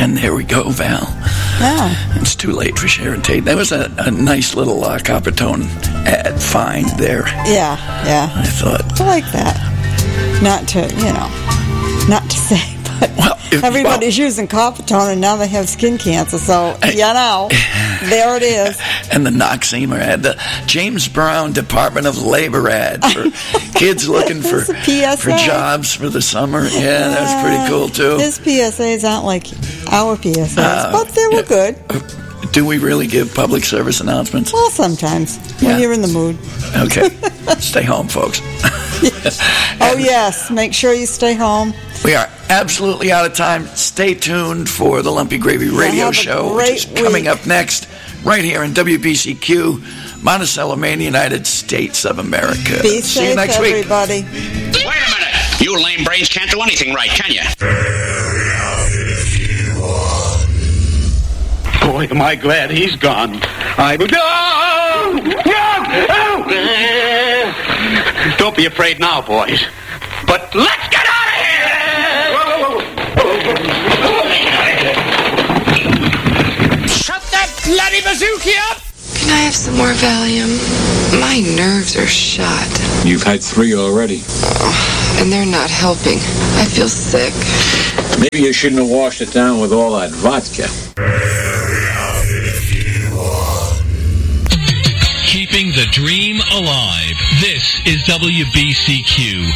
And there we go, Val. Yeah. It's too late for Sharon Tate. That was a nice little Coppertone ad find there. Yeah. I thought. I like that. Not to say, but everybody's using Coppertone, and now they have skin cancer, so, there it is. And the Noxemer ad, the James Brown Department of Labor ad for kids looking for jobs for the summer. Yeah, that was pretty cool, too. His PSAs aren't like our PSAs, but they were good. Do we really give public service announcements? Well, sometimes, when you're in the mood. Okay. Stay home, folks. Oh, yes. Make sure you stay home. We are absolutely out of time. Stay tuned for the Lumpy Gravy radio show, which is coming up next, right here in WBCQ, Monticello, Maine, United States of America. Be See safe, you next everybody. week. Wait a minute. You lame brains can't do anything right, can you? Boy, am I glad he's gone. Don't be afraid now, boys. But let's get out of here! Shut that bloody bazooki up! Can I have some more Valium? My nerves are shot. You've had 3 already. And they're not helping. I feel sick. Maybe you shouldn't have washed it down with all that vodka. Keeping the dream alive. This is WBCQ.